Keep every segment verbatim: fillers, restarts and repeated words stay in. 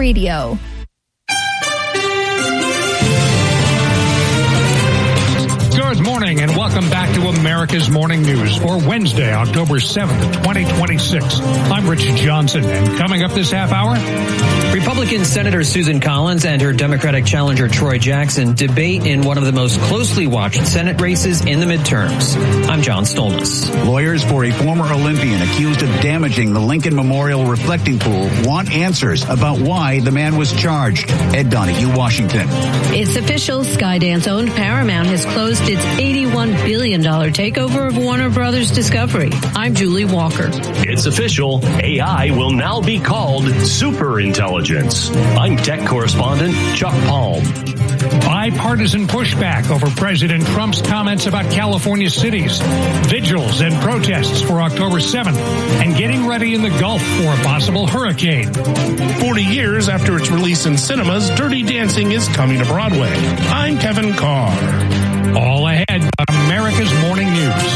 Radio. Good morning and welcome back to America's Morning News for Wednesday, October seventh, twenty twenty-six. I'm Rich Johnson, and coming up this half hour, Republican Senator Susan Collins and her Democratic challenger Troy Jackson debate in one of the most closely watched Senate races in the midterms. I'm John Stolness. Lawyers for a former Olympian accused of damaging the Lincoln Memorial reflecting pool want answers about why the man was charged. Ed Donahue, Washington. It's official. Skydance-owned Paramount has closed its eighty-one billion dollars takeover of Warner Brothers Discovery. I'm Julie Walker. It's official. A I will now be called superintelligence. I'm tech correspondent Chuck Palm. Bipartisan pushback over President Trump's comments about California cities, vigils and protests for October seventh, and getting ready in the Gulf for a possible hurricane. forty years after its release in cinemas, Dirty Dancing is coming to Broadway. I'm Kevin Carr. All ahead on America's Morning News.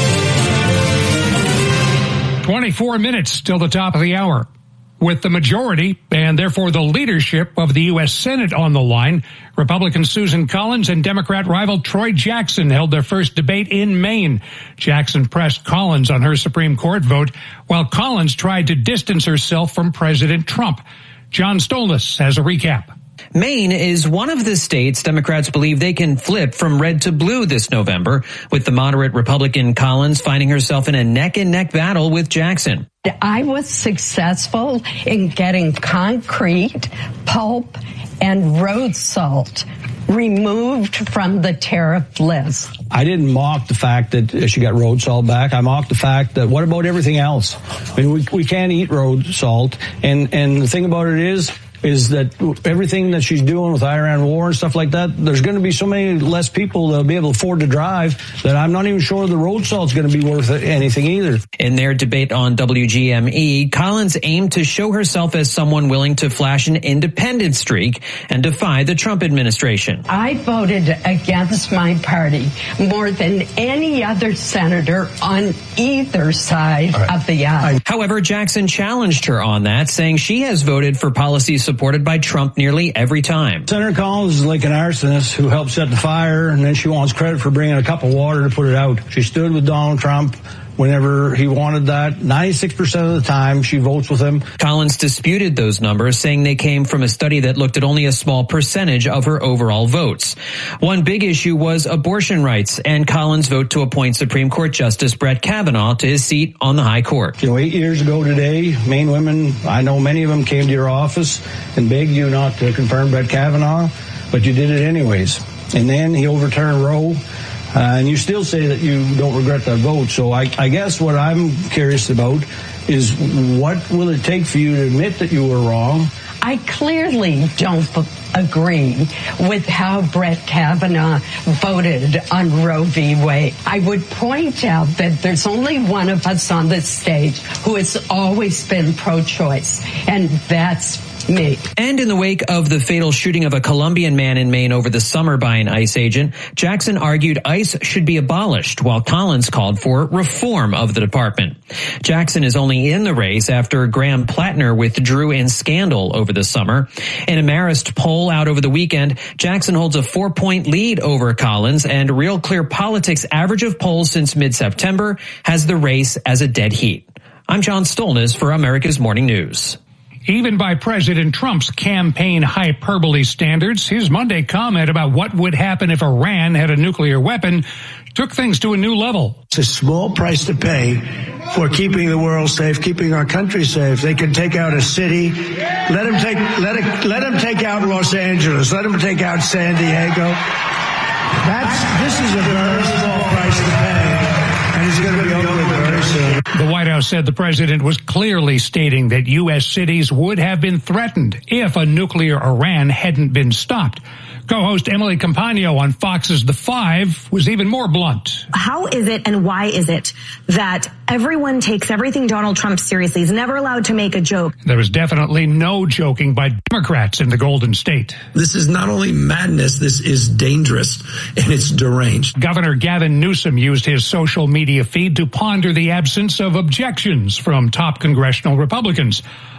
twenty-four minutes till the top of the hour. With the majority, and therefore the leadership of the U S Senate on the line, Republican Susan Collins and Democrat rival Troy Jackson held their first debate in Maine. Jackson pressed Collins on her Supreme Court vote, while Collins tried to distance herself from President Trump. John Stolness has a recap. Maine is one of the states Democrats believe they can flip from red to blue this November, with the moderate Republican Collins finding herself in a neck-and-neck battle with Jackson. I was successful in getting concrete, pulp, and road salt removed from the tariff list. I didn't mock the fact that she got road salt back. I mocked the fact that what about everything else? I mean, we, we can't eat road salt. And, and the thing about it is, is that everything that she's doing with Iran war and stuff like that, there's going to be so many less people that'll be able to afford to drive that I'm not even sure the road salt's going to be worth anything either. In their debate on W G M E, Collins aimed to show herself as someone willing to flash an independent streak and defy the Trump administration. I voted against my party more than any other senator on either side right. of the aisle. However, Jackson challenged her on that, saying she has voted for policies supported by Trump nearly every time. Senator Collins is like an arsonist who helped set the fire, and then she wants credit for bringing a cup of water to put it out. She stood with Donald Trump whenever he wanted that. ninety-six percent of the time, she votes with him. Collins disputed those numbers, saying they came from a study that looked at only a small percentage of her overall votes. One big issue was abortion rights, and Collins' vote to appoint Supreme Court Justice Brett Kavanaugh to his seat on the High Court. You know, eight years ago today, Maine women, I know many of them came to your office and begged you not to confirm Brett Kavanaugh, but you did it anyways. And then he overturned Roe. Uh, and you still say that you don't regret that vote. So I, I guess what I'm curious about is what will it take for you to admit that you were wrong? I clearly don't agree with how Brett Kavanaugh voted on Roe v. Wade. I would point out that there's only one of us on this stage who has always been pro-choice, and that's me. And in the wake of the fatal shooting of a Colombian man in Maine over the summer by an ICE agent, Jackson argued ICE should be abolished, while Collins called for reform of the department. Jackson is only in the race after Graham Plattner withdrew in scandal over the summer. In a Marist poll out over the weekend, Jackson holds a four-point lead over Collins, and Real Clear Politics' average of polls since mid-September has the race as a dead heat. I'm John Stolness for America's Morning News. Even by President Trump's campaign hyperbole standards, his Monday comment about what would happen if Iran had a nuclear weapon took things to a new level. It's a small price to pay for keeping the world safe, keeping our country safe. They can take out a city. Let them take, let it, let them take out Los Angeles. Let them take out San Diego. That's, this is a very small price to pay, and it's going to be over very soon. The White House said the president was clearly stating that U S cities would have been threatened if a nuclear Iran hadn't been stopped. Co-host Emily Compagno on Fox's The Five was even more blunt. How is it and why is it that everyone takes everything Donald Trump seriously? He's never allowed to make a joke. There was definitely no joking by Democrats in the Golden State. This is not only madness, this is dangerous, and it's deranged. Governor Gavin Newsom used his social media feed to ponder the absence of objections from top congressional Republicans.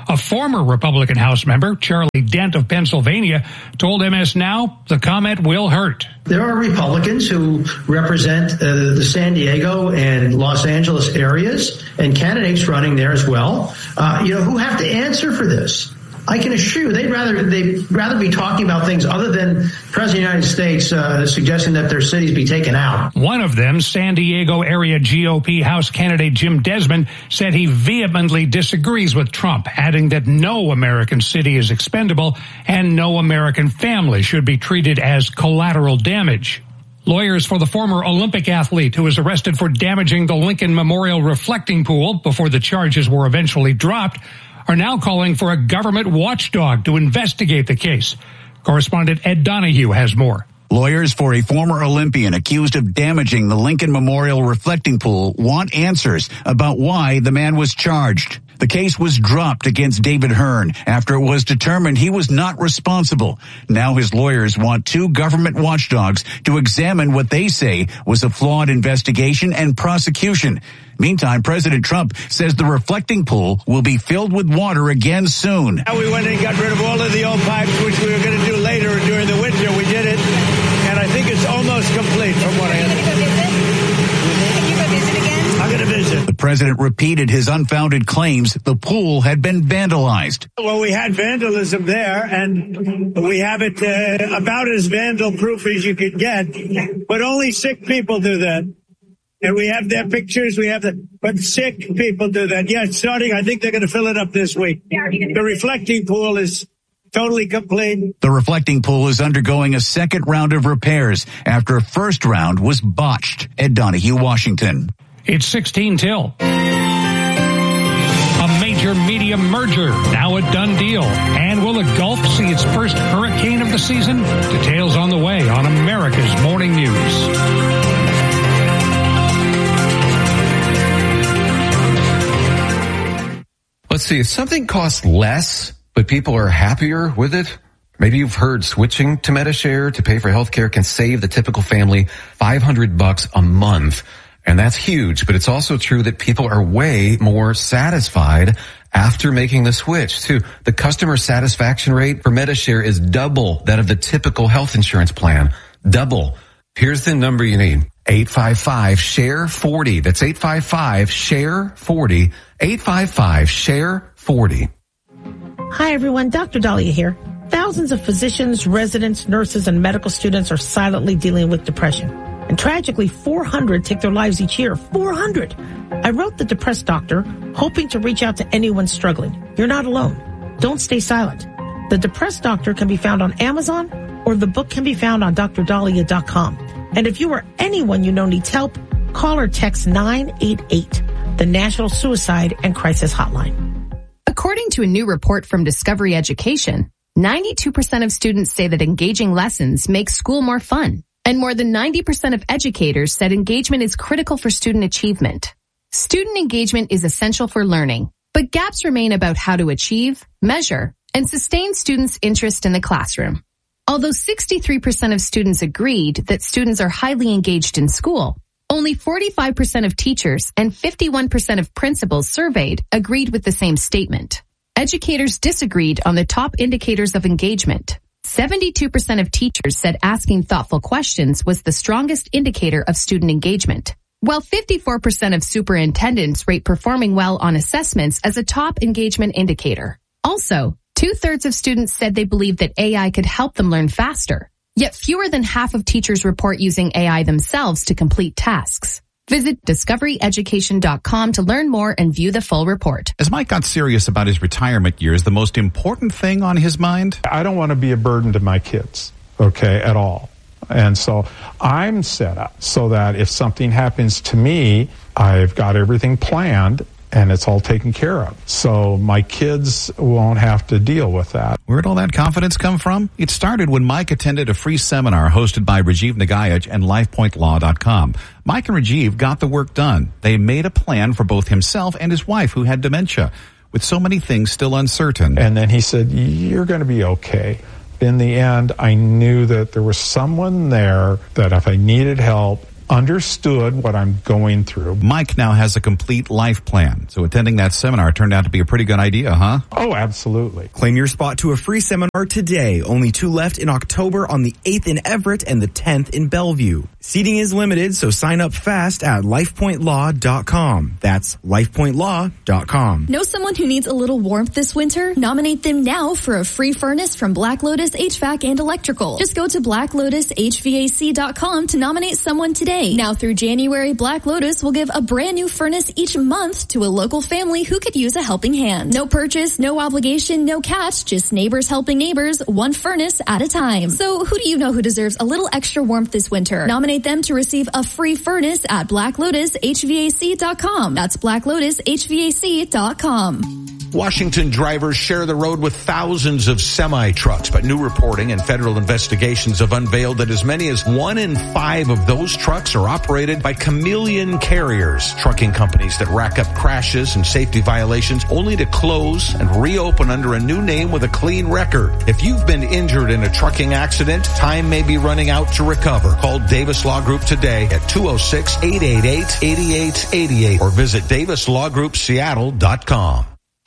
A former Republican House member, Charlie Dent of Pennsylvania, told M S Now the comment will hurt. There are Republicans who represent uh, the San Diego and Los Angeles areas and candidates running there as well, uh, you know, who have to answer for this. I can assure you they'd rather, they'd rather be talking about things other than the President of the United States uh, suggesting that their cities be taken out. One of them, San Diego area G O P House candidate Jim Desmond, said he vehemently disagrees with Trump, adding that no American city is expendable and no American family should be treated as collateral damage. Lawyers for the former Olympic athlete who was arrested for damaging the Lincoln Memorial reflecting pool before the charges were eventually dropped are now calling for a government watchdog to investigate the case. Correspondent Ed Donahue has more. Lawyers for a former Olympian accused of damaging the Lincoln Memorial reflecting pool want answers about why the man was charged. The case was dropped against David Hearn after it was determined he was not responsible. Now his lawyers want two government watchdogs to examine what they say was a flawed investigation and prosecution. Meantime, President Trump says the reflecting pool will be filled with water again soon. Now we went and got rid of all of the old pipes, which we were going to do later during the winter. We did it, and I think it's almost complete from what I understand. I'm going to visit. The president repeated his unfounded claims the pool had been vandalized. Well, we had vandalism there, and we have it uh, about as vandal-proof as you could get, but only sick people do that. And we have their pictures, we have the, but sick people do that. Yeah, starting, I think they're going to fill it up this week. The reflecting pool is totally complete. The reflecting pool is undergoing a second round of repairs after a first round was botched. Ed Donahue, Washington. It's sixteen till. A major media merger, now a done deal. And will the Gulf see its first hurricane of the season? Details on the way on America's Morning News. Let's see, if something costs less, but people are happier with it, maybe you've heard switching to Medi-Share to pay for healthcare can save the typical family five hundred bucks a month. And that's huge, but it's also true that people are way more satisfied after making the switch too. The customer satisfaction rate for Medi-Share is double that of the typical health insurance plan. Double. Here's the number you need. eight five five, S H A R E forty. That's eight five five, S H A R E forty. eight five five, S H A R E forty. Hi everyone, Doctor Dahlia here. Thousands of physicians, residents, nurses, and medical students are silently dealing with depression. And tragically, four hundred take their lives each year. four hundred! I wrote The Depressed Doctor, hoping to reach out to anyone struggling. You're not alone. Don't stay silent. The Depressed Doctor can be found on Amazon, or the book can be found on D R dahlia dot com. And if you or anyone you know needs help, call or text nine eight eight, the National Suicide and Crisis Hotline. According to a new report from Discovery Education, ninety-two percent of students say that engaging lessons make school more fun. And more than ninety percent of educators said engagement is critical for student achievement. Student engagement is essential for learning, but gaps remain about how to achieve, measure, and sustain students' interest in the classroom. Although sixty-three percent of students agreed that students are highly engaged in school, only forty-five percent of teachers and fifty-one percent of principals surveyed agreed with the same statement. Educators disagreed on the top indicators of engagement. seventy-two percent of teachers said asking thoughtful questions was the strongest indicator of student engagement, while fifty-four percent of superintendents rate performing well on assessments as a top engagement indicator. Also, two-thirds of students said they believe that A I could help them learn faster, yet fewer than half of teachers report using A I themselves to complete tasks. Visit discovery education dot com to learn more and view the full report. As Mike got serious about his retirement years, the most important thing on his mind? I don't want to be a burden to my kids, okay, at all. And so I'm set up so that if something happens to me, I've got everything planned and it's all taken care of. So my kids won't have to deal with that. Where'd all that confidence come from? It started when Mike attended a free seminar hosted by Rajiv Nagayaj and life point law dot com. Mike and Rajiv got the work done. They made a plan for both himself and his wife who had dementia, with so many things still uncertain. And then he said, you're going to be okay. In the end, I knew that there was someone there that if I needed help, understood what I'm going through. Mike now has a complete life plan, so attending that seminar turned out to be a pretty good idea, huh? Oh, absolutely. Claim your spot to a free seminar today. Only two left in October on the eighth in Everett and the tenth in Bellevue. Seating is limited, so sign up fast at lifepoint law dot com. That's lifepoint law dot com. Know someone who needs a little warmth this winter? Nominate them now for a free furnace from Black Lotus H V A C and Electrical. Just go to black lotus h v a c dot com to nominate someone today. Now through January, Black Lotus will give a brand new furnace each month to a local family who could use a helping hand. No purchase, no obligation, no catch, just neighbors helping neighbors, one furnace at a time. So who do you know who deserves a little extra warmth this winter? Nominate them to receive a free furnace at black lotus h v a c dot com. That's black lotus h v a c dot com. Washington drivers share the road with thousands of semi-trucks, but new reporting and federal investigations have unveiled that as many as one in five of those trucks are operated by chameleon carriers, trucking companies that rack up crashes and safety violations only to close and reopen under a new name with a clean record. If you've been injured in a trucking accident, time may be running out to recover. Call Davis Law Group today at two oh six, eight eight eight, eight eight eight eight or visit davis law group seattle dot com.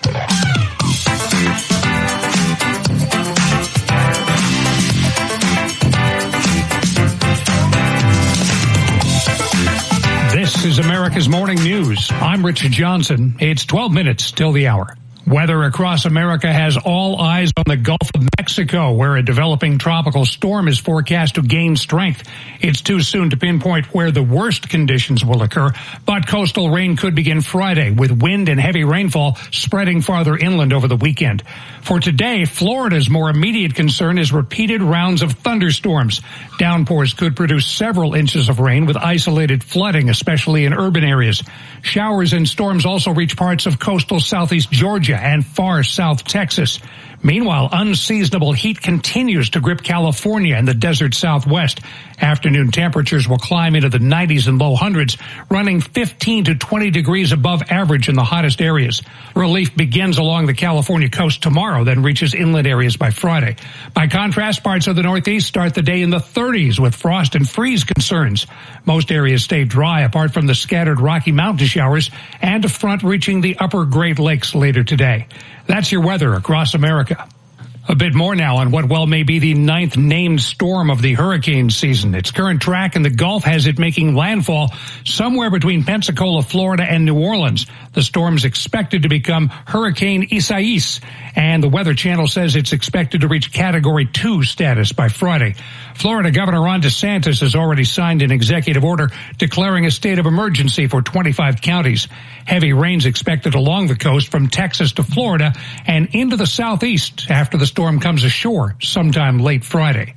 This is America's Morning News. I'm Richard Johnson. It's twelve minutes till the hour. Weather across America has all eyes on the Gulf of Mexico, where a developing tropical storm is forecast to gain strength. It's too soon to pinpoint where the worst conditions will occur, but coastal rain could begin Friday, with wind and heavy rainfall spreading farther inland over the weekend. For today, Florida's more immediate concern is repeated rounds of thunderstorms. Downpours could produce several inches of rain with isolated flooding, especially in urban areas. Showers and storms also reach parts of coastal southeast Georgia and far south Texas. Meanwhile, unseasonable heat continues to grip California and the desert southwest. Afternoon temperatures will climb into the nineties and low hundreds, running fifteen to twenty degrees above average in the hottest areas. Relief begins along the California coast tomorrow, then reaches inland areas by Friday. By contrast, parts of the Northeast start the day in the thirties with frost and freeze concerns. Most areas stay dry apart from the scattered Rocky Mountain showers and a front reaching the upper Great Lakes later today. That's your weather across America. A bit more now on what well may be the ninth named storm of the hurricane season. Its current track in the Gulf has it making landfall somewhere between Pensacola, Florida, and New Orleans. The storm's expected to become Hurricane Isaias, and the Weather Channel says it's expected to reach Category two status by Friday. Florida Governor Ron DeSantis has already signed an executive order declaring a state of emergency for twenty-five counties. Heavy rains expected along the coast from Texas to Florida and into the southeast after the storm comes ashore sometime late Friday.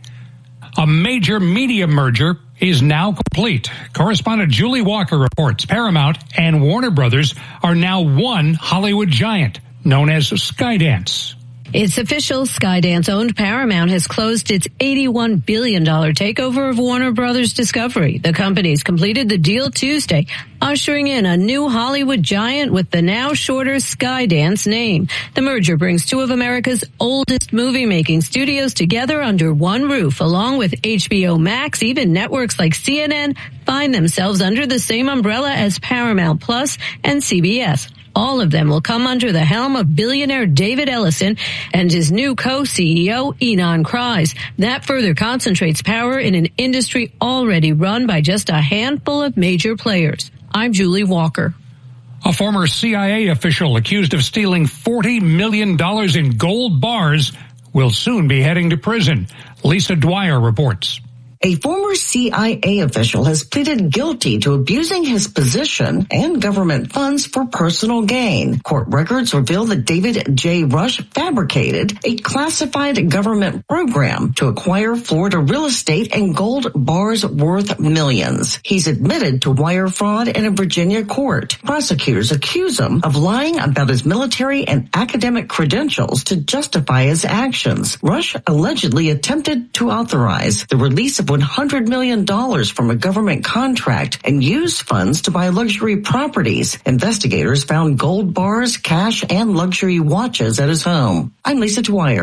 A major media merger is now complete. Correspondent Julie Walker reports Paramount and Warner Brothers are now one Hollywood giant known as Skydance. It's official. Skydance-owned Paramount has closed its eighty-one billion dollars takeover of Warner Brothers Discovery. The companies completed the deal Tuesday, ushering in a new Hollywood giant with the now shorter Skydance name. The merger brings two of America's oldest movie-making studios together under one roof, along with H B O Max. Even networks like C N N find themselves under the same umbrella as Paramount Plus and C B S. All of them will come under the helm of billionaire David Ellison and his new co-C E O, Ynon Kreiz. That further concentrates power in an industry already run by just a handful of major players. I'm Julie Walker. A former C I A official accused of stealing forty million dollars in gold bars will soon be heading to prison. Lisa Dwyer reports. A former C I A official has pleaded guilty to abusing his position and government funds for personal gain. Court records reveal that David J. Rush fabricated a classified government program to acquire Florida real estate and gold bars worth millions. He's admitted to wire fraud in a Virginia court. Prosecutors accuse him of lying about his military and academic credentials to justify his actions. Rush allegedly attempted to authorize the release of one hundred million dollars from a government contract and used funds to buy luxury properties. Investigators found gold bars, cash, and luxury watches at his home. I'm Lisa Dwyer.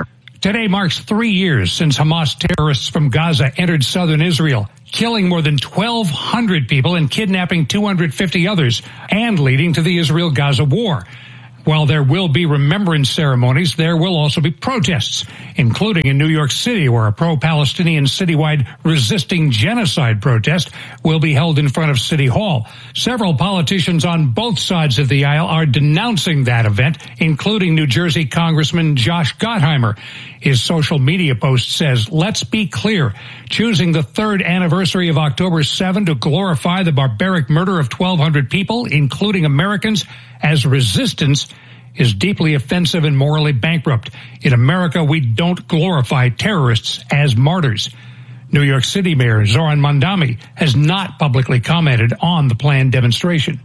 Today marks three years since Hamas terrorists from Gaza entered southern Israel, killing more than twelve hundred people and kidnapping two hundred fifty others, and leading to the Israel-Gaza war. While there will be remembrance ceremonies, there will also be protests, including in New York City, where a pro-Palestinian citywide resisting genocide protest will be held in front of City Hall. Several politicians on both sides of the aisle are denouncing that event, including New Jersey Congressman Josh Gottheimer. His social media post says, "Let's be clear. Choosing the third anniversary of October seventh to glorify the barbaric murder of twelve hundred people, including Americans, as resistance is deeply offensive and morally bankrupt. In America, we don't glorify terrorists as martyrs." New York City Mayor Zoran Mondani has not publicly commented on the planned demonstration.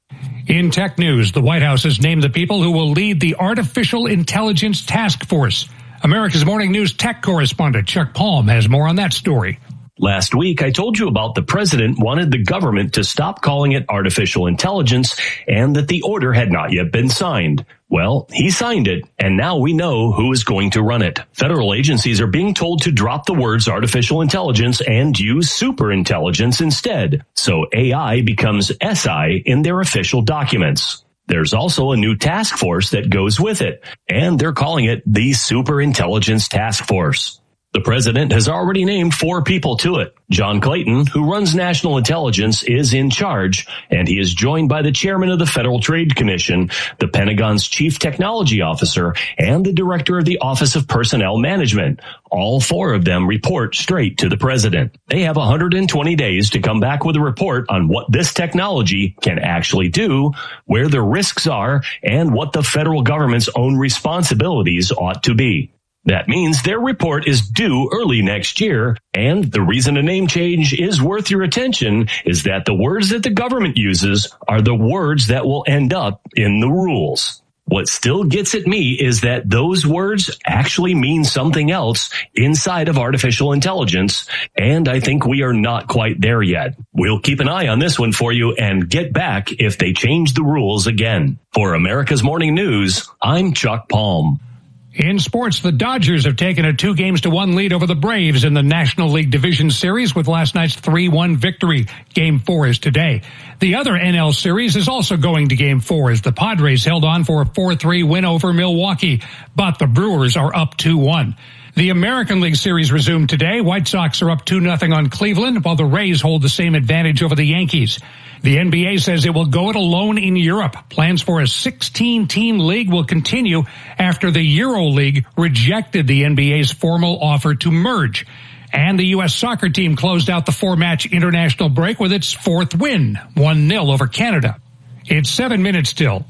In tech news, the White House has named the people who will lead the Artificial Intelligence Task Force. America's Morning News tech correspondent Chuck Palm has more on that story. Last week, I told you about the president wanted the government to stop calling it artificial intelligence and that the order had not yet been signed. Well, he signed it, and now we know who is going to run it. Federal agencies are being told to drop the words artificial intelligence and use superintelligence instead, so A I becomes S I in their official documents. There's also a new task force that goes with it, and they're calling it the Superintelligence Task Force. The president has already named four people to it. John Clayton, who runs national intelligence, is in charge, and he is joined by the chairman of the Federal Trade Commission, the Pentagon's chief technology officer, and the director of the Office of Personnel Management. All four of them report straight to the president. They have one hundred twenty days to come back with a report on what this technology can actually do, where the risks are, and what the federal government's own responsibilities ought to be. That means their report is due early next year, and the reason a name change is worth your attention is that the words that the government uses are the words that will end up in the rules. What still gets at me is that those words actually mean something else inside of artificial intelligence, and I think we are not quite there yet. We'll keep an eye on this one for you and get back if they change the rules again. For America's Morning News, I'm Chuck Palm. In sports, the Dodgers have taken a two games to one lead over the Braves in the National League Division Series with last night's three one victory. Game four is today. The other N L Series is also going to game four as the Padres held on for a four three win over Milwaukee, but the Brewers are up two one. The American League Series resumed today. White Sox are up two nothing on Cleveland, while the Rays hold the same advantage over the Yankees. The N B A says it will go it alone in Europe. Plans for a sixteen-team league will continue after the EuroLeague rejected the N B A's formal offer to merge. And the U S soccer team closed out the four-match international break with its fourth win, one nil over Canada. It's seven minutes till.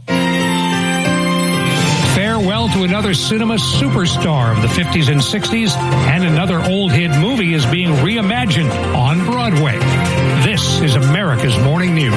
Farewell to another cinema superstar of the fifties and sixties, and another old hit movie is being reimagined on Broadway. This is America's Morning News.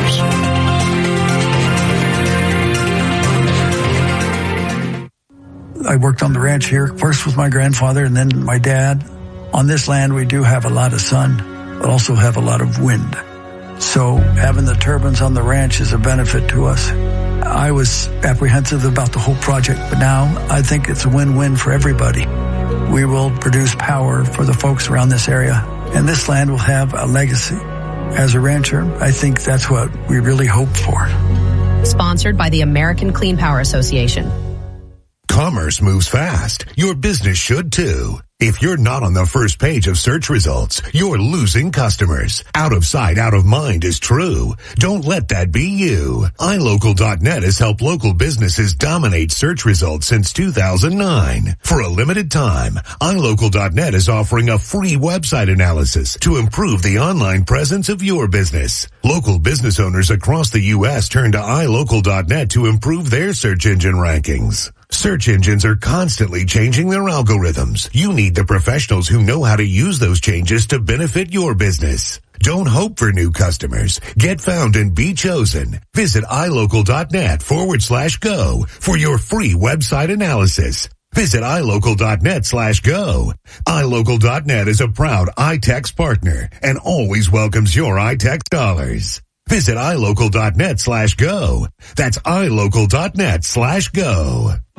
I worked on the ranch here, first with my grandfather and then my dad. On this land, we do have a lot of sun, but also have a lot of wind. So having the turbines on the ranch is a benefit to us. I was apprehensive about the whole project, but now I think it's a win-win for everybody. We will produce power for the folks around this area, and this land will have a legacy. As a rancher, I think that's what we really hope for. Sponsored by the American Clean Power Association. Commerce moves fast. Your business should too. If you're not on the first page of search results, you're losing customers. Out of sight, out of mind is true. Don't let that be you. i local dot net has helped local businesses dominate search results since two thousand nine. For a limited time, i local dot net is offering a free website analysis to improve the online presence of your business. Local business owners across the U S turn to i local dot net to improve their search engine rankings. Search engines are constantly changing their algorithms. You need the professionals who know how to use those changes to benefit your business. Don't hope for new customers. Get found and be chosen. Visit i local dot net forward slash go for your free website analysis. Visit i local dot net slash go. i local dot net is a proud iTex partner and always welcomes your iTex dollars. Visit i local dot net slash go. That's i local dot net slash go.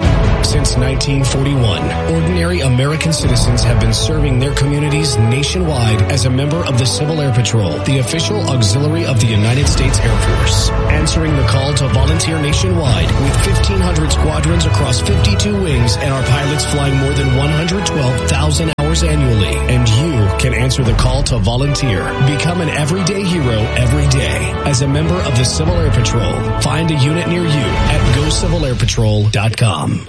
Since nineteen forty-one, ordinary American citizens have been serving their communities nationwide as a member of the Civil Air Patrol, the official auxiliary of the United States Air Force. Answering the call to volunteer nationwide with fifteen hundred squadrons across fifty-two wings and our pilots flying more than one hundred twelve thousand hours annually. And you can answer the call to volunteer. Become an everyday hero every day as a member of the Civil Air Patrol. Find a unit near you at go civil air patrol dot com.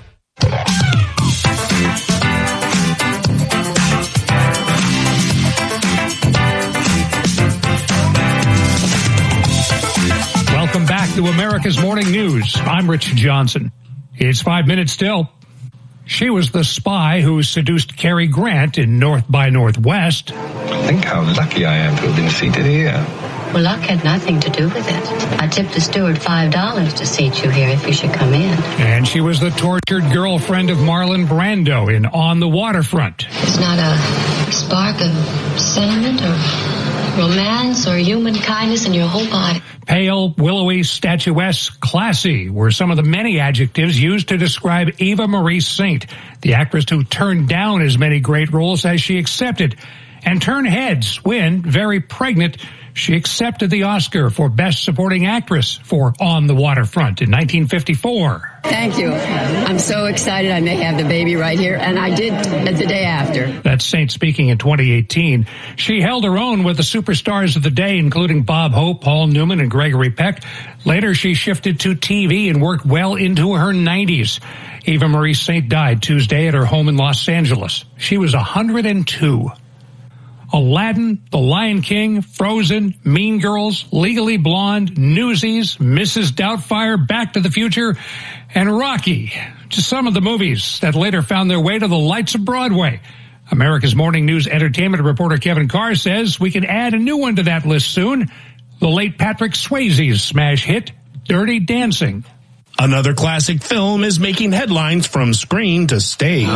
Welcome back to America's Morning News. I'm Rich Johnson. It's five minutes still. She was the spy who seduced Cary Grant in North by Northwest. Think how lucky I am to have been seated here. Well, luck had nothing to do with it. I tipped the steward five dollars to seat you here if you should come in. And she was the tortured girlfriend of Marlon Brando in On the Waterfront. There's not a spark of sentiment or romance or human kindness in your whole body. Pale, willowy, statuesque, classy were some of the many adjectives used to describe Eva Marie Saint, the actress who turned down as many great roles as she accepted, and turned heads when, very pregnant, she accepted the Oscar for Best Supporting Actress for On the Waterfront in nineteen fifty-four. Thank you. I'm so excited I may have the baby right here, and I did the day after. That's Saint speaking in twenty eighteen. She held her own with the superstars of the day, including Bob Hope, Paul Newman, and Gregory Peck. Later, she shifted to T V and worked well into her nineties. Eva Marie Saint died Tuesday at her home in Los Angeles. She was one hundred two. Aladdin, The Lion King, Frozen, Mean Girls, Legally Blonde, Newsies, Missus Doubtfire, Back to the Future, and Rocky. Just some of the movies that later found their way to the lights of Broadway. America's Morning News entertainment reporter Kevin Carr says we can add a new one to that list soon. The late Patrick Swayze's smash hit, Dirty Dancing. Another classic film is making headlines from screen to stage.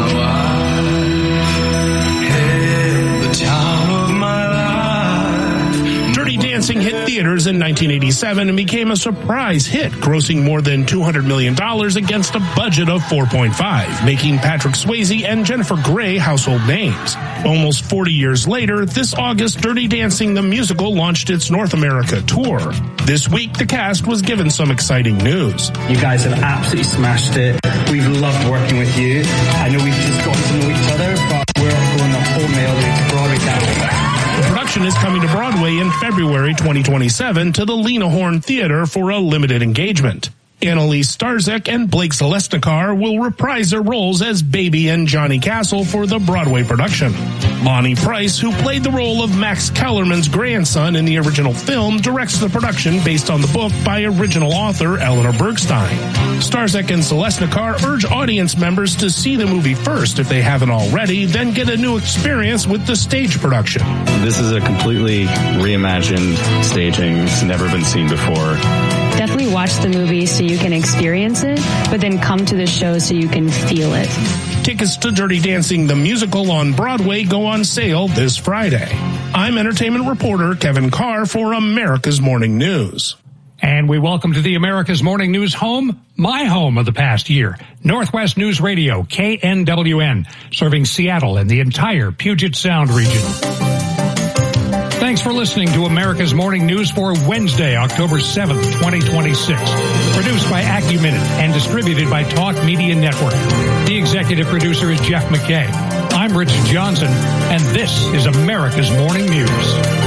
Dancing hit theaters in nineteen eighty-seven and became a surprise hit, grossing more than two hundred million dollars against a budget of four point five, making Patrick Swayze and Jennifer Grey household names. Almost forty years later, this August, Dirty Dancing the musical launched its North America tour. This week, the cast was given some exciting news. You guys have absolutely smashed it. We've loved working with you. I know we've just gotten to know each other, but we're going the whole mail to Broadway Capital. The production is coming to Broadway in February twenty twenty-seven to the Lena Horne Theater for a limited engagement. Annalise Starzek and Blake Selesnikar will reprise their roles as Baby and Johnny Castle for the Broadway production. Lonnie Price, who played the role of Max Kellerman's grandson in the original film, directs the production based on the book by original author Eleanor Bergstein. Starzek and Selesnikar urge audience members to see the movie first if they haven't already, then get a new experience with the stage production. This is a completely reimagined staging. It's never been seen before. Definitely watch the movie so you can experience it, but then come to the show so you can feel it. Tickets to Dirty Dancing the musical on Broadway go on sale this Friday. I'm entertainment reporter Kevin Carr for America's Morning News. And we welcome to the America's Morning News home, my home of the past year, Northwest News Radio, K N W N, serving Seattle and the entire Puget Sound region. Thanks for listening to America's Morning News for Wednesday, October seventh, twenty twenty-six. Produced by AccuMinute and distributed by Talk Media Network. The executive producer is Jeff McKay. I'm Rich Johnson, and this is America's Morning News.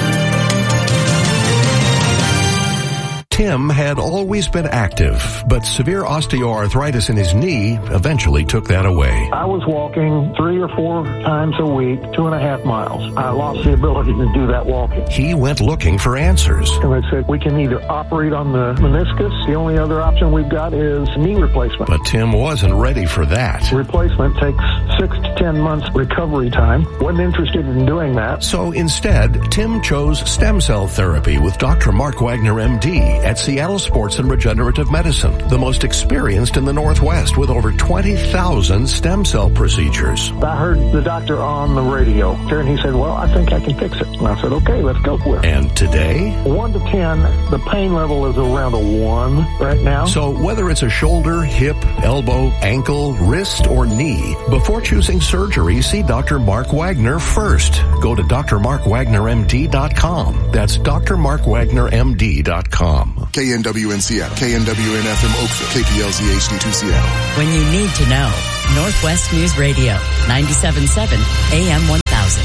Tim had always been active, but severe osteoarthritis in his knee eventually took that away. I was walking three or four times a week, two and a half miles. I lost the ability to do that walking. He went looking for answers. And they said, we can either operate on the meniscus. The only other option we've got is knee replacement. But Tim wasn't ready for that. Replacement takes six to ten months recovery time. Wasn't interested in doing that. So instead, Tim chose stem cell therapy with Doctor Mark Wagner, M D. at Seattle Sports and Regenerative Medicine, the most experienced in the Northwest with over twenty thousand stem cell procedures. I heard the doctor on the radio, and he said, well, I think I can fix it. And I said, okay, let's go for it. And today? one to ten, the pain level is around a one right now. So whether it's a shoulder, hip, elbow, ankle, wrist, or knee, before choosing surgery, see Doctor Mark Wagner first. Go to D R Mark Wagner M D dot com. That's D R Mark Wagner M D dot com. K N W N Seattle, K N W N F M Oakville, K P L Z H D two Seattle. When you need to know, Northwest News Radio, ninety-seven point seven A M one thousand.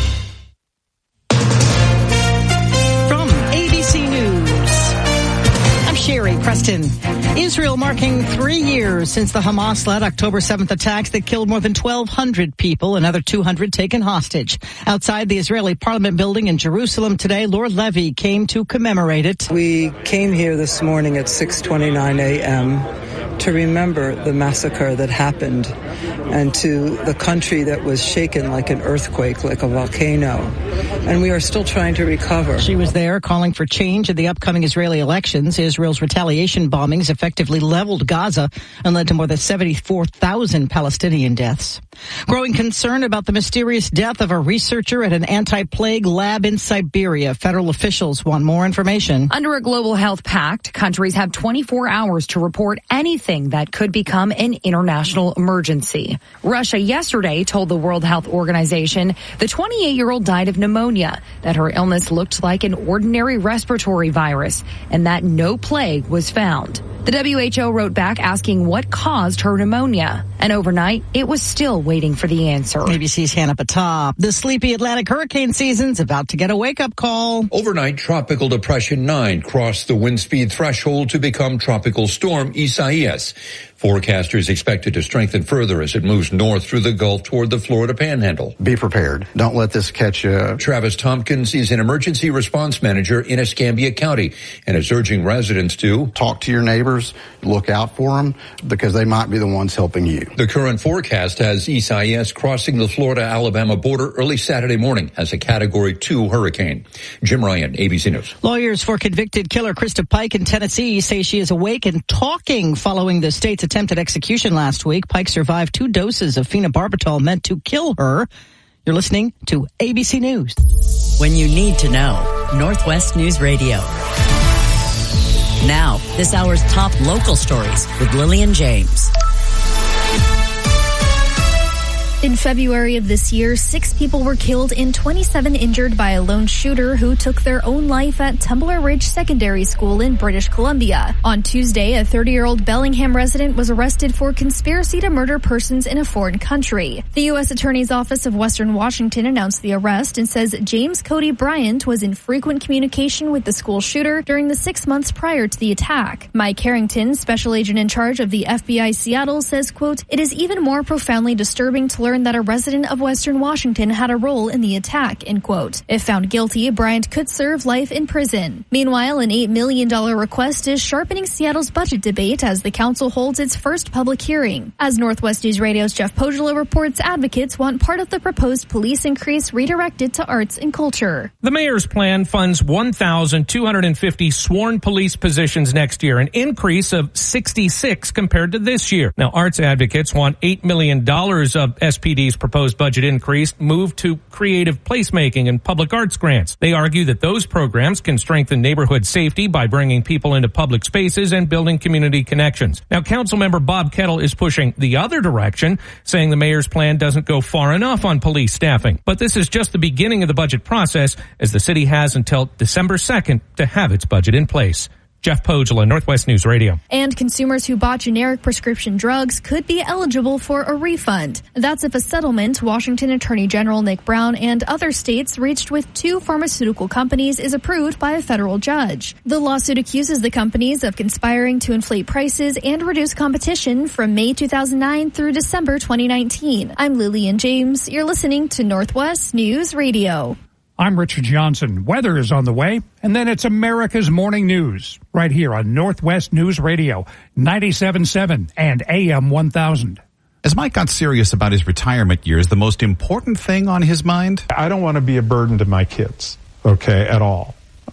From A B C News, I'm Sherry Preston. Israel marking three years since the Hamas-led October seventh attacks that killed more than twelve hundred people, another two hundred taken hostage. Outside the Israeli Parliament building in Jerusalem today, Lord Levy came to commemorate it. We came here this morning at six twenty-nine a.m. to remember the massacre that happened and to the country that was shaken like an earthquake, like a volcano. And we are still trying to recover. She was there calling for change in the upcoming Israeli elections. Israel's retaliation bombings effectively leveled Gaza and led to more than seventy-four thousand Palestinian deaths. Growing concern about the mysterious death of a researcher at an anti-plague lab in Siberia. Federal officials want more information. Under a global health pact, countries have twenty-four hours to report anything that could become an international emergency. Russia yesterday told the World Health Organization the twenty-eight-year-old died of pneumonia, that her illness looked like an ordinary respiratory virus, and that no plague was found. The W H O wrote back asking what caused her pneumonia. And overnight, it was still waiting for the answer. A B C's Hannah Patah. The sleepy Atlantic hurricane season's about to get a wake-up call. Overnight, Tropical Depression nine crossed the wind speed threshold to become Tropical Storm Isaias. Forecasters expect it to strengthen further as it moves north through the Gulf toward the Florida Panhandle. Be prepared. Don't let this catch you. Travis Tompkins is an emergency response manager in Escambia County and is urging residents to talk to your neighbors, look out for them, because they might be the ones helping you. The current forecast has Isaias crossing the Florida-Alabama border early Saturday morning as a Category two hurricane. Jim Ryan, A B C News. Lawyers for convicted killer Krista Pike in Tennessee say she is awake and talking following the state's attempted execution last week. Pike survived two doses of phenobarbital meant to kill her. You're listening to A B C News. When you need to know, Northwest News Radio. Now, this hour's top local stories with Lillian James. In February of this year, six people were killed and twenty-seven injured by a lone shooter who took their own life at Tumbler Ridge Secondary School in British Columbia. On Tuesday, a thirty-year-old Bellingham resident was arrested for conspiracy to murder persons in a foreign country. The U S Attorney's Office of Western Washington announced the arrest and says James Cody Bryant was in frequent communication with the school shooter during the six months prior to the attack. Mike Harrington, special agent in charge of the F B I Seattle, says, quote, "It is even more profoundly disturbing to learn that a resident of Western Washington had a role in the attack," end quote. If found guilty, Bryant could serve life in prison. Meanwhile, an eight million dollars request is sharpening Seattle's budget debate as the council holds its first public hearing. As Northwest News Radio's Jeff Pogolo reports, advocates want part of the proposed police increase redirected to arts and culture. The mayor's plan funds one thousand two hundred fifty sworn police positions next year, an increase of sixty-six compared to this year. Now, arts advocates want eight million dollars of S P D's proposed budget increase moved to creative placemaking and public arts grants. They argue that those programs can strengthen neighborhood safety by bringing people into public spaces and building community connections. Now, Councilmember Bob Kettle is pushing the other direction, saying the mayor's plan doesn't go far enough on police staffing. But this is just the beginning of the budget process, as the city has until December second to have its budget in place. Jeff Pogela, Northwest News Radio. And consumers who bought generic prescription drugs could be eligible for a refund. That's if a settlement Washington Attorney General Nick Brown and other states reached with two pharmaceutical companies is approved by a federal judge. The lawsuit accuses the companies of conspiring to inflate prices and reduce competition from May two thousand nine through December twenty nineteen. I'm Lillian James. You're listening to Northwest News Radio. I'm Richard Johnson. Weather is on the way, and then it's America's Morning News right here on Northwest News Radio, ninety-seven point seven and A M one thousand. As Mike got serious about his retirement years, the most important thing on his mind? I don't want to be a burden to my kids, okay, at all.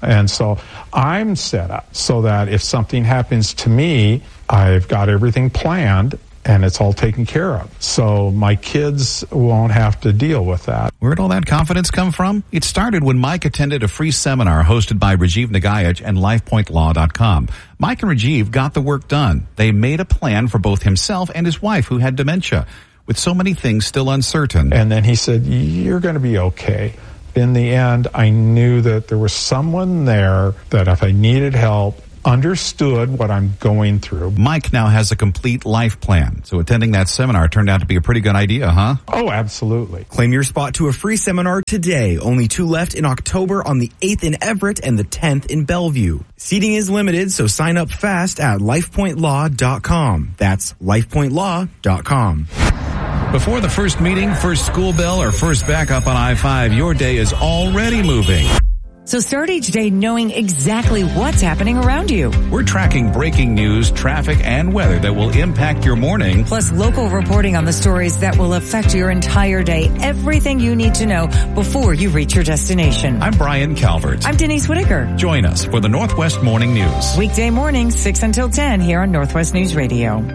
And so I'm set up so that if something happens to me, I've got everything planned and it's all taken care of. So my kids won't have to deal with that. Where'd all that confidence come from? It started when Mike attended a free seminar hosted by Rajiv Nagaich and life point law dot com. Mike and Rajiv got the work done. They made a plan for both himself and his wife, who had dementia, with so many things still uncertain. And then he said, you're going to be okay. In the end, I knew that there was someone there that if I needed help, understood what I'm going through. Mike now has a complete life plan, so attending that seminar turned out to be a pretty good idea, huh? Oh, absolutely. Claim your spot to a free seminar today. Only two left in October on the eighth in Everett and the tenth in Bellevue. Seating is limited, so sign up fast at life point law dot com. That's life point law dot com. Before the first meeting, first school bell, or first backup on I five, your day is already moving. So start each day knowing exactly what's happening around you. We're tracking breaking news, traffic, and weather that will impact your morning. Plus local reporting on the stories that will affect your entire day. Everything you need to know before you reach your destination. I'm Brian Calvert. I'm Denise Whitaker. Join us for the Northwest Morning News. Weekday mornings, six until ten here on Northwest News Radio.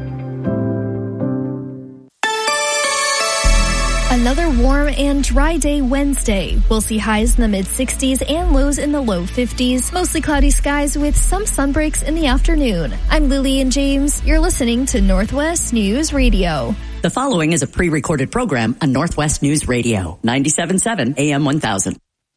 Another warm and dry day Wednesday. We'll see highs in the mid sixties and lows in the low fifties. Mostly cloudy skies with some sunbreaks in the afternoon. I'm Lillian James. You're listening to Northwest News Radio. The following is a pre-recorded program on Northwest News Radio, ninety-seven point seven A M one thousand.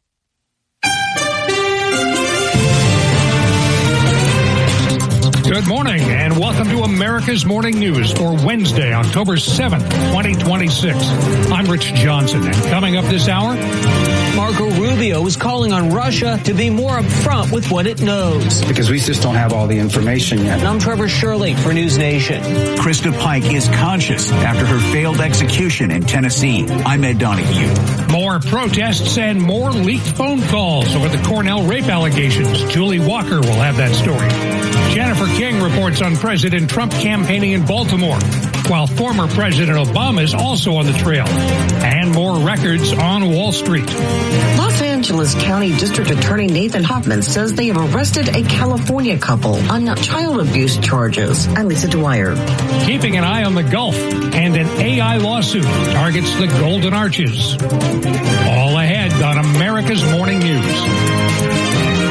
Good morning and welcome to America's Morning News for Wednesday, October seventh, twenty twenty-six. I'm Rich Johnson, and coming up this hour, Marco Rubio is calling on Russia to be more upfront with what it knows. Because we just don't have all the information yet. And I'm Trevor Shirley for News Nation. Krista Pike is conscious after her failed execution in Tennessee. I'm Ed Donahue. More protests and more leaked phone calls over the Cornell rape allegations. Julie Walker will have that story. Jennifer King reports on President Trump campaigning in Baltimore, while former President Obama is also on the trail. And more records on Wall Street. Los Angeles County District Attorney Nathan Hoffman says they have arrested a California couple on child abuse charges. I'm Lisa Dwyer. Keeping an eye on the Gulf, and an A I lawsuit targets the Golden Arches. All ahead on America's Morning News.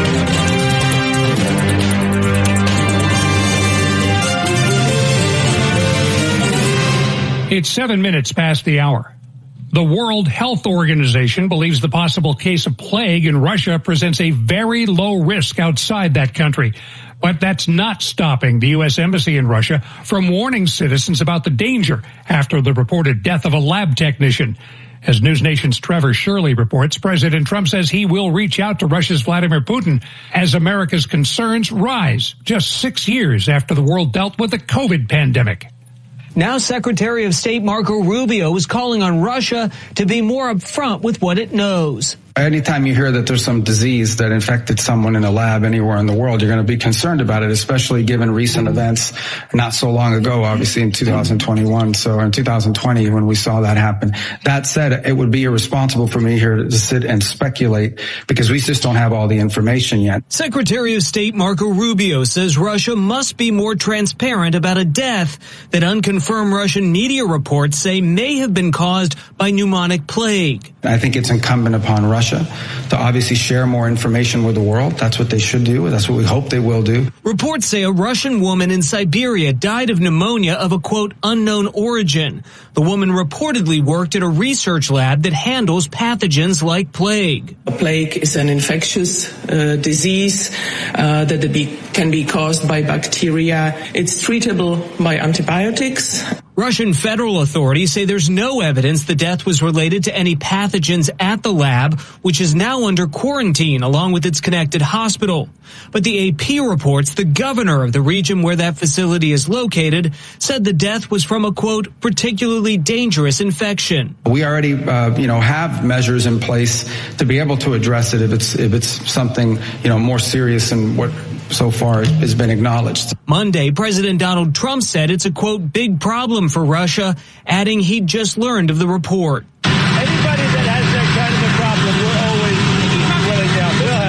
It's seven minutes past the hour. The World Health Organization believes the possible case of plague in Russia presents a very low risk outside that country. But that's not stopping the U S Embassy in Russia from warning citizens about the danger after the reported death of a lab technician. As News Nation's Trevor Shirley reports, President Trump says he will reach out to Russia's Vladimir Putin as America's concerns rise just six years after the world dealt with the COVID pandemic. Now Secretary of State Marco Rubio is calling on Russia to be more upfront with what it knows. Anytime you hear that there's some disease that infected someone in a lab anywhere in the world, you're going to be concerned about it, especially given recent events not so long ago, obviously in two thousand twenty-one. So in two thousand twenty, when we saw that happen. That said, it would be irresponsible for me here to sit and speculate because we just don't have all the information yet. Secretary of State Marco Rubio says Russia must be more transparent about a death that unconfirmed Russian media reports say may have been caused by pneumonic plague. I think it's incumbent upon Russia to obviously share more information with the world. That's what they should do. That's what we hope they will do. Reports say a Russian woman in Siberia died of pneumonia of a, quote, unknown origin. The woman reportedly worked at a research lab that handles pathogens like plague. A plague is an infectious uh, disease uh, that be, can be caused by bacteria. It's treatable by antibiotics. Russian federal authorities say there's no evidence the death was related to any pathogens at the lab, which is now under quarantine along with its connected hospital. But the A P reports the governor of the region where that facility is located said the death was from a, quote, particularly dangerous infection. We already, uh, you know, have measures in place to be able to address it if it's if it's something, you know, more serious than what so far has been acknowledged. Monday, President Donald Trump said it's a, quote, big problem for Russia, adding he'd just learned of the report. Anybody that has that kind of a problem, we're always willing to help. We'll help.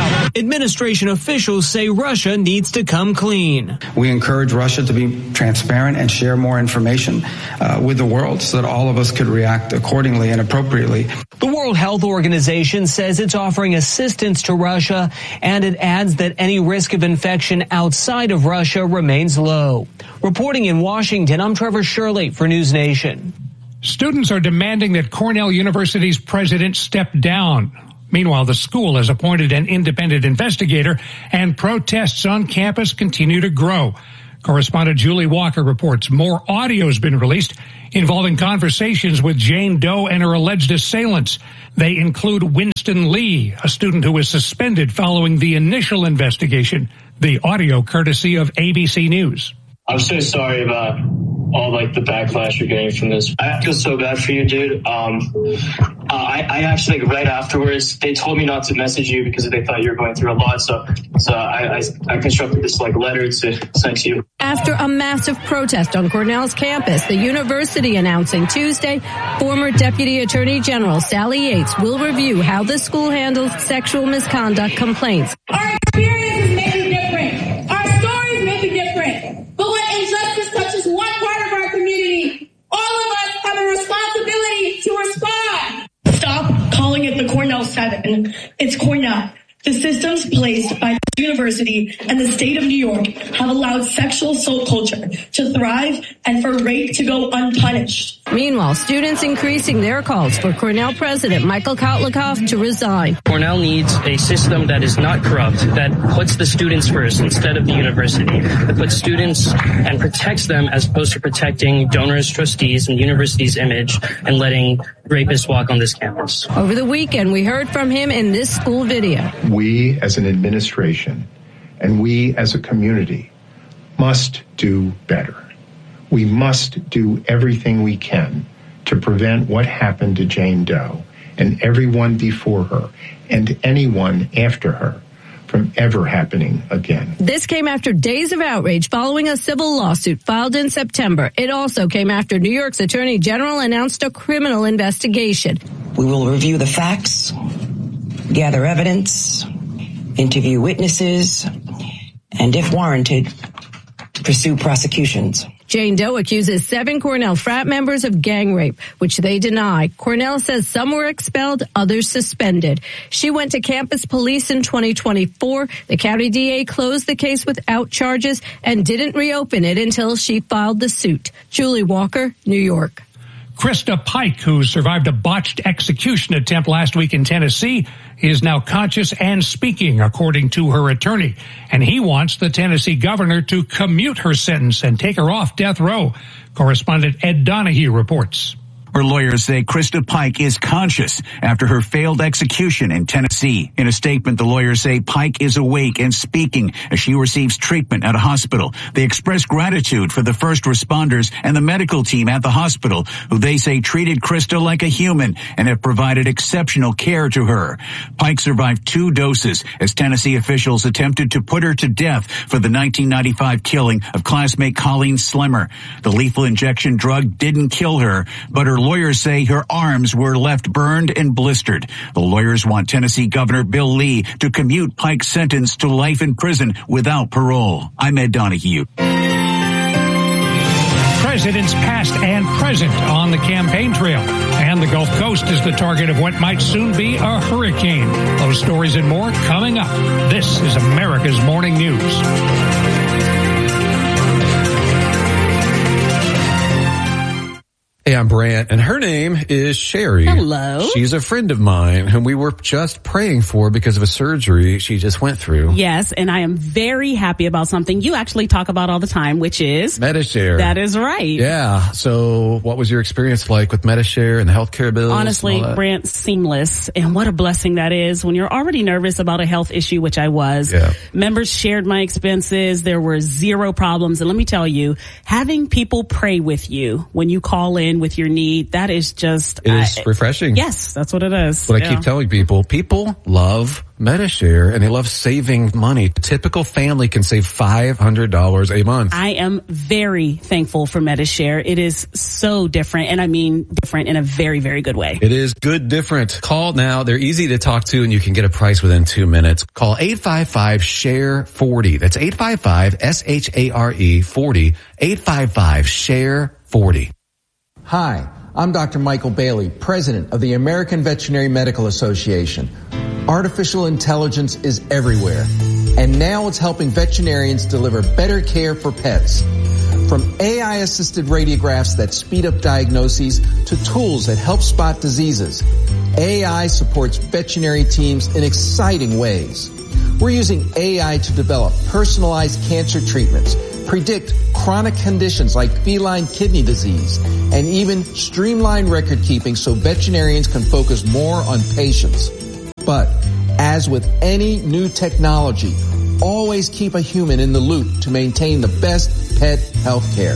administration officials say Russia needs to come clean. We encourage Russia to be transparent and share more information uh, with the world so that all of us could react accordingly and appropriately. The World Health Organization says it's offering assistance to Russia, and it adds that any risk of infection outside of Russia remains low. Reporting in Washington, I'm Trevor Shirley for News Nation. Students are demanding that Cornell University's president step down. Meanwhile, the school has appointed an independent investigator, and protests on campus continue to grow. Correspondent Julie Walker reports more audio has been released involving conversations with Jane Doe and her alleged assailants. They include Winston Lee, a student who was suspended following the initial investigation. The audio courtesy of A B C News. I'm so sorry about all like the backlash you're getting from this. I feel so bad for you, dude. Um, uh, I, I actually like, right afterwards, they told me not to message you because they thought you were going through a lot. So, so I, I, I constructed this like letter to send to you. After a massive protest on Cornell's campus, the university announcing Tuesday, former Deputy Attorney General Sally Yates will review how the school handles sexual misconduct complaints. Our experiences may be different. Our stories may be different. But when injustice touches one part of our community, all of us have a responsibility to respond. Stop calling it the Cornell Seven. It's Cornell. The systems placed by the university and the state of New York have allowed sexual assault culture to thrive and for rape to go unpunished. Meanwhile, students increasing their calls for Cornell President Michael Kotlikoff to resign. Cornell needs a system that is not corrupt, that puts the students first instead of the university, that puts students and protects them as opposed to protecting donors, trustees, and the university's image and letting rapists walk on this campus. Over the weekend, we heard from him in this school video. We as an administration and we as a community must do better. We must do everything we can to prevent what happened to Jane Doe and everyone before her and anyone after her from ever happening again. This came after days of outrage following a civil lawsuit filed in September. It also came after New York's Attorney General announced a criminal investigation. We will review the facts, gather evidence, interview witnesses, and if warranted, pursue prosecutions. Jane Doe accuses seven Cornell frat members of gang rape, which they deny. Cornell says some were expelled, others suspended. She went to campus police in twenty twenty-four. The county D A closed the case without charges and didn't reopen it until she filed the suit. Julie Walker, New York. Krista Pike, who survived a botched execution attempt last week in Tennessee, is now conscious and speaking, according to her attorney. And he wants the Tennessee governor to commute her sentence and take her off death row. Correspondent Ed Donahue reports. Her lawyers say Krista Pike is conscious after her failed execution in Tennessee. In a statement, the lawyers say Pike is awake and speaking as she receives treatment at a hospital. They express gratitude for the first responders and the medical team at the hospital, who they say treated Krista like a human and have provided exceptional care to her. Pike survived two doses as Tennessee officials attempted to put her to death for the nineteen ninety-five killing of classmate Colleen Slemmer. The lethal injection drug didn't kill her, but her lawyers say her arms were left burned and blistered. The lawyers want Tennessee Governor Bill Lee to commute Pike's sentence to life in prison without parole. I'm Ed Donahue. Presidents past and present on the campaign trail. And the Gulf Coast is the target of what might soon be a hurricane. Those stories and more coming up. This is America's Morning News. Hey, I'm Brant, and her name is Sherry. Hello. She's a friend of mine whom we were just praying for because of a surgery she just went through. Yes, and I am very happy about something you actually talk about all the time, which is Medi-Share. That is right. Yeah. So what was your experience like with Medi-Share and the healthcare bills? Honestly, Brant, seamless. And what a blessing that is when you're already nervous about a health issue, which I was. Yeah. Members shared my expenses. There were zero problems. And let me tell you, having people pray with you when you call in in with your need. That is just... It is uh, refreshing. Yes, that's what it is. What yeah. I keep telling people, people love MediShare and they love saving money. A typical family can save five hundred dollars a month. I am very thankful for MediShare. It is so different, and I mean different in a very, very good way. It is good different. Call now. They're easy to talk to, and you can get a price within two minutes. Call eight five five, share forty. That's eight five five, S H A R E, forty. eight five five, share forty. Hi, I'm Doctor Michael Bailey, President of the American Veterinary Medical Association. Artificial intelligence is everywhere, and now it's helping veterinarians deliver better care for pets. From A I-assisted radiographs that speed up diagnoses to tools that help spot diseases, A I supports veterinary teams in exciting ways. We're using A I to develop personalized cancer treatments, predict chronic conditions like feline kidney disease, and even streamline record keeping so veterinarians can focus more on patients. But as with any new technology, always keep a human in the loop to maintain the best pet health care.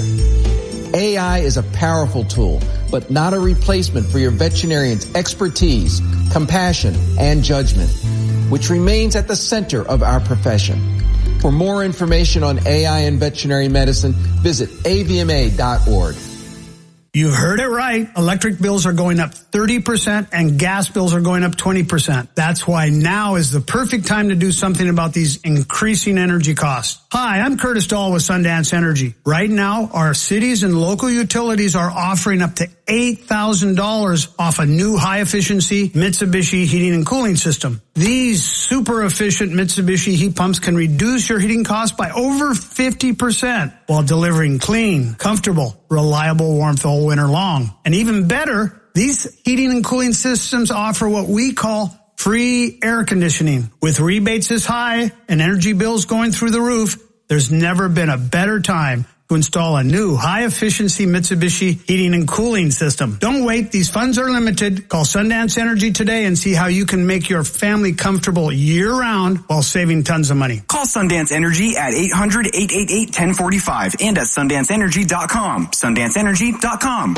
A I is a powerful tool, but not a replacement for your veterinarian's expertise, compassion, and judgment, which remains at the center of our profession. For more information on A I and veterinary medicine, visit A V M A dot org. You heard it right. Electric bills are going up thirty percent and gas bills are going up twenty percent. That's why now is the perfect time to do something about these increasing energy costs. Hi, I'm Curtis Dahl with Sundance Energy. Right now, our cities and local utilities are offering up to eight thousand dollars off a new high-efficiency Mitsubishi heating and cooling system. These super efficient Mitsubishi heat pumps can reduce your heating costs by over fifty percent while delivering clean, comfortable, reliable warmth all winter long. And even better, these heating and cooling systems offer what we call free air conditioning. With rebates this high and energy bills going through the roof, there's never been a better time to install a new high-efficiency Mitsubishi heating and cooling system. Don't wait. These funds are limited. Call Sundance Energy today and see how you can make your family comfortable year-round while saving tons of money. Call Sundance Energy at eight hundred, eight eight eight, one zero four five and at sundance energy dot com. sundance energy dot com.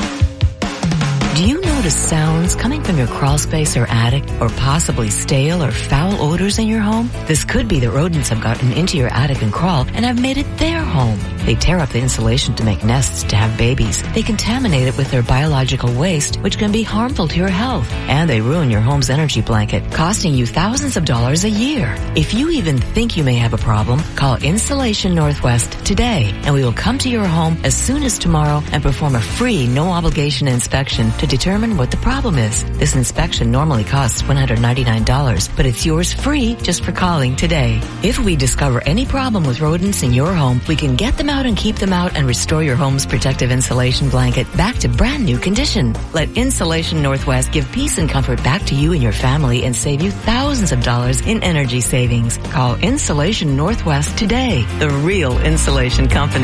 Do you notice sounds coming from your crawl space or attic, or possibly stale or foul odors in your home? This could be that rodents have gotten into your attic and crawl and have made it their home. They tear up the insulation to make nests to have babies. They contaminate it with their biological waste, which can be harmful to your health. And they ruin your home's energy blanket, costing you thousands of dollars a year. If you even think you may have a problem, call Insulation Northwest today, and we will come to your home as soon as tomorrow and perform a free, no-obligation inspection to determine what the problem is. This inspection normally costs one hundred ninety-nine dollars, but it's yours free just for calling today. If we discover any problem with rodents in your home, we can get them out and keep them out and restore your home's protective insulation blanket back to brand new condition. Let Insulation Northwest give peace and comfort back to you and your family and save you thousands of dollars in energy savings. Call Insulation Northwest today, the real insulation company.